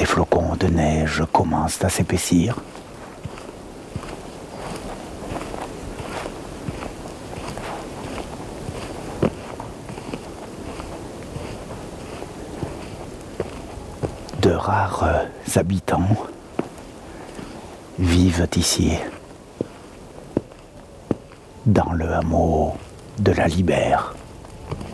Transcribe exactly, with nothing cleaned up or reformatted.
flocons de neige commencent à s'épaissir. De rares habitants vivent ici, dans le hameau de la Libère.